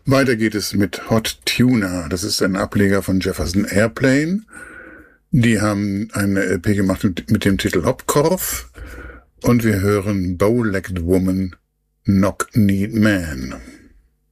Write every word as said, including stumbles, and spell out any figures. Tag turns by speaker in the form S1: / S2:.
S1: Weiter geht es mit Hot Tuna. Das ist ein Ableger von Jefferson Airplane. Die haben eine L P gemacht mit, mit dem Titel Hopkorf. Und wir hören Bow-Legged Woman, Knock-Kneed Man.